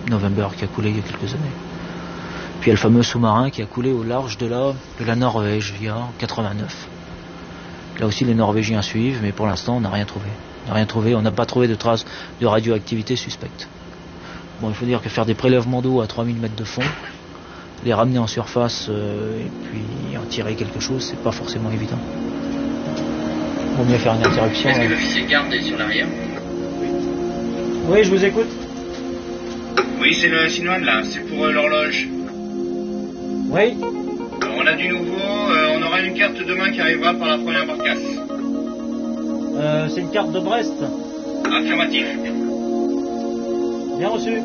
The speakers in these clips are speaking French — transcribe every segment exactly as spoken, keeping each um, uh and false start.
Deep November qui a coulé il y a quelques années. Puis il y a le fameux sous-marin qui a coulé au large de la, de la Norvège il y a quatre-vingt-neuf. Là aussi les Norvégiens suivent, mais pour l'instant on n'a rien trouvé. On n'a rien trouvé, on n'a pas trouvé de traces de radioactivité suspecte. Bon, il faut dire que faire des prélèvements d'eau à trois mille mètres de fond, les ramener en surface euh, et puis en tirer quelque chose, c'est pas forcément évident. Vaut mieux faire une interruption. Est-ce que l'officier garde est sur l'arrière? Oui, je vous écoute. Oui, c'est le Sinoine là, c'est pour euh, l'horloge. Oui. Euh, on a du nouveau, euh, on aura une carte demain qui arrivera par la première barcasse. Euh, c'est une carte de Brest. Affirmatif. Bien reçu.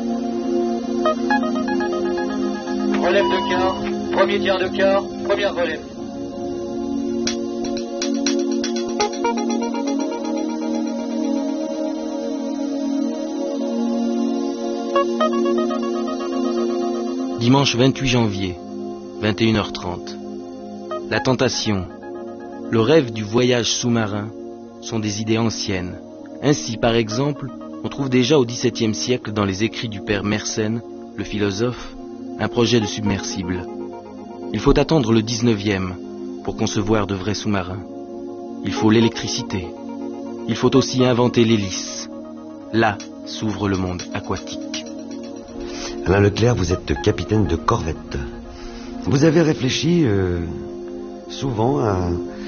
Relève de quart, premier tiers de quart, première relève. Dimanche vingt-huit janvier, vingt et une heures trente. La tentation, le rêve du voyage sous-marin sont des idées anciennes. Ainsi, par exemple, on trouve déjà au dix-septième siècle dans les écrits du père Mersenne, le philosophe, un projet de submersible. Il faut attendre le dix-neuvième pour concevoir de vrais sous-marins. Il faut l'électricité. Il faut aussi inventer l'hélice. Là s'ouvre le monde aquatique. Alain Leclerc, vous êtes capitaine de corvette. Vous avez réfléchi euh, souvent à,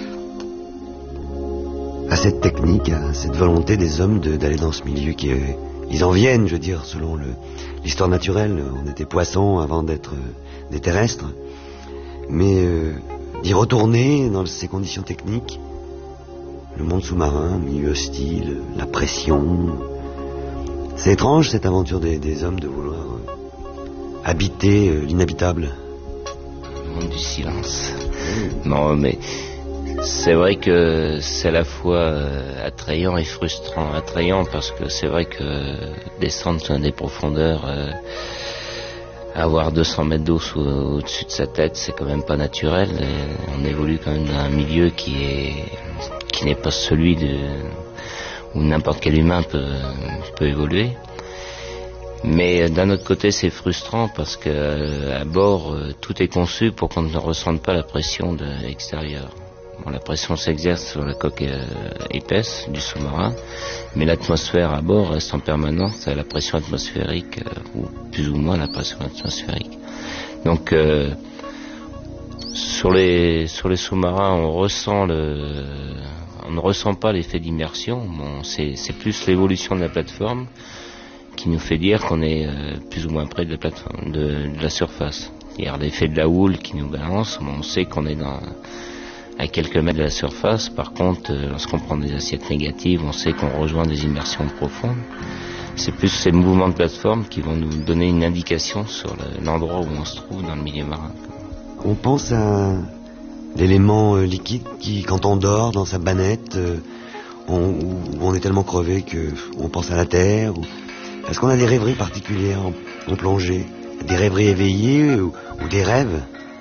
à cette technique, à cette volonté des hommes de, d'aller dans ce milieu qui est... Ils en viennent, je veux dire, selon le, l'histoire naturelle. On était poissons avant d'être euh, des terrestres. Mais euh, d'y retourner dans ces conditions techniques, le monde sous-marin, milieu hostile, la pression... C'est étrange cette aventure des, des hommes de vouloir euh, habiter euh, l'inhabitable. Le monde du silence. Mmh. Non, mais c'est vrai que c'est à la fois euh, attrayant et frustrant. Attrayant parce que c'est vrai que euh, descendre sur des profondeurs, euh, avoir deux cents mètres d'eau sous, au-dessus de sa tête, c'est quand même pas naturel. Et on évolue quand même dans un milieu qui est qui n'est pas celui de où n'importe quel humain peut, peut évoluer. Mais d'un autre côté, c'est frustrant parce que à bord, tout est conçu pour qu'on ne ressente pas la pression de l'extérieur. Bon, la pression s'exerce sur la coque épaisse du sous-marin, mais l'atmosphère à bord reste en permanence à la pression atmosphérique, ou plus ou moins la pression atmosphérique. Donc, euh, sur les sur les sous-marins, on ressent le On ne ressent pas l'effet d'immersion. Bon, c'est, c'est plus l'évolution de la plateforme qui nous fait dire qu'on est euh, plus ou moins près de la plateforme, de, de la surface. C'est-à-dire l'effet de la houle qui nous balance. Bon, on sait qu'on est dans, à quelques mètres de la surface. Par contre, euh, lorsqu'on prend des assiettes négatives, on sait qu'on rejoint des immersions profondes. C'est plus ces mouvements de plateforme qui vont nous donner une indication sur le, l'endroit où on se trouve dans le milieu marin. On pense à l'élément euh, liquide qui, quand on dort dans sa banette, euh, on, où on est tellement crevé qu'on pense à la terre. Ou... Est-ce qu'on a des rêveries particulières en, en plongée? Des rêveries éveillées ou, ou des rêves?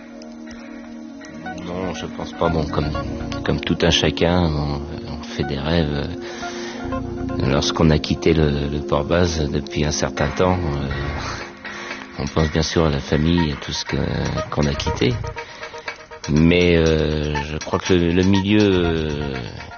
Non, je pense pas. Bon, comme, comme tout un chacun, on, on fait des rêves. Lorsqu'on a quitté le, le port-base depuis un certain temps, euh, on pense bien sûr à la famille, à tout ce que, qu'on a quitté. Mais euh, je crois que le, le milieu... Euh...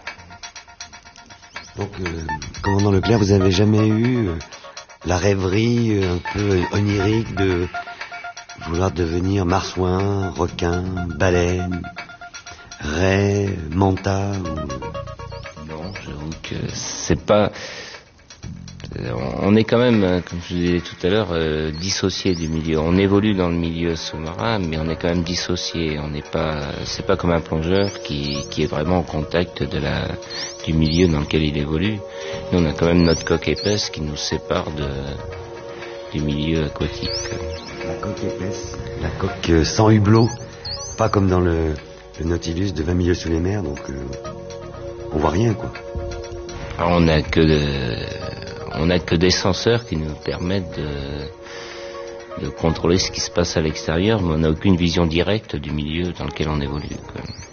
Donc, euh, commandant Leclerc, vous avez jamais eu euh, la rêverie euh, un peu onirique de vouloir devenir marsouin, requin, baleine, raie, manta ou... Non, j'avoue que c'est pas... On est quand même, comme je vous disais tout à l'heure, euh, dissocié du milieu. On évolue dans le milieu sous-marin, mais on est quand même dissocié. On n'est pas, c'est pas comme un plongeur qui, qui est vraiment au contact de la, du milieu dans lequel il évolue. Nous, on a quand même notre coque épaisse qui nous sépare de, du milieu aquatique. La coque épaisse, la coque sans hublot, pas comme dans le, le Nautilus de vingt milieux sous les mers, donc euh, on voit rien, quoi. Alors, on n'a que de, on n'a que des senseurs qui nous permettent de, de contrôler ce qui se passe à l'extérieur, mais on n'a aucune vision directe du milieu dans lequel on évolue, quoi.